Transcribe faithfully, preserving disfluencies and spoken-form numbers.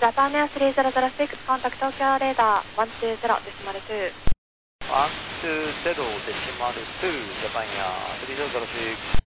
Japan Air three zero zero six, contact Tokyo radar one two zero decimal two. one two zero decimal two, Japan Air three zero zero six.